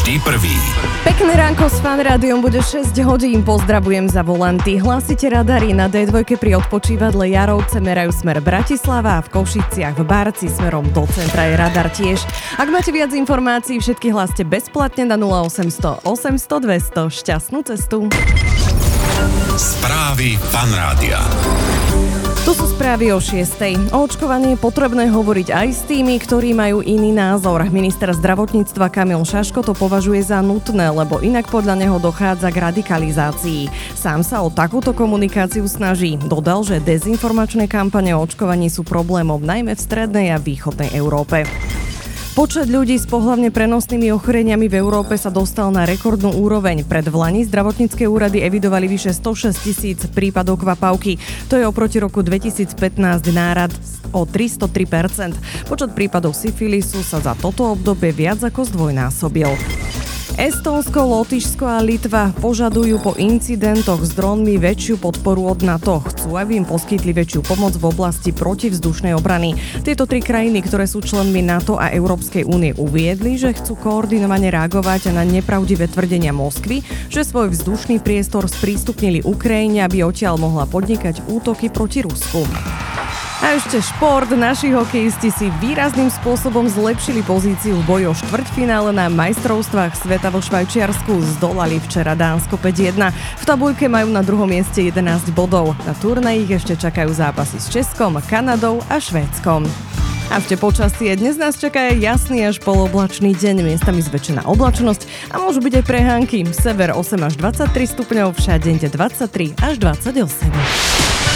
Vždy prvý. Pekné ránko s Fan Rádiom, bude 6 hodín, pozdravujem za volanty. Hlasíte radary na D2 pri odpočívadle Jarovce merajú smer Bratislava a v Košiciach v Barci smerom do centra je radar tiež. Ak máte viac informácií, všetky hláste bezplatne na 0800 800 200. Šťastnú cestu. Správy Fan Rádia. Tu sú správy o 6:00. O očkovaní je potrebné hovoriť aj s tými, ktorí majú iný názor. Minister zdravotníctva Kamil Šaško to považuje za nutné, lebo inak podľa neho dochádza k radikalizácii. Sám sa o takúto komunikáciu snaží. Dodal, že dezinformačné kampane o očkovaní sú problémom najmä v strednej a východnej Európe. Počet ľudí s pohlavne prenosnými ochoreniami v Európe sa dostal na rekordnú úroveň. Predvlani zdravotnícke úrady evidovali vyše 106 000 prípadov kvapavky. To je oproti roku 2015 nárad o 303%. Počet prípadov syfilisu sa za toto obdobie viac ako zdvojnásobil. Estónsko, Lotyšsko a Litva požadujú po incidentoch s drónmi väčšiu podporu od NATO. Chcú, aby im poskytli väčšiu pomoc v oblasti protivzdušnej obrany. Tieto tri krajiny, ktoré sú členmi NATO a Európskej únie, uviedli, že chcú koordinovane reagovať na nepravdivé tvrdenia Moskvy, že svoj vzdušný priestor sprístupnili Ukrajine, aby odtiaľ mohla podnikať útoky proti Rusku. A ešte šport. Naši hokejisti si výrazným spôsobom zlepšili pozíciu v boji o štvrťfinále na majstrovstvách sveta vo Švajčiarsku. Zdolali včera Dánsko 5-1. V tabuľke majú na druhom mieste 11 bodov. Na turnaji ich ešte čakajú zápasy s Českom, Kanadou a Švédskom. A ešte počasie. Dnes nás čaká jasný až poloblačný deň, miestami zväčšená oblačnosť a môžu byť aj prehánky. Sever 8 až 23 stupňov, všade 23 až 28.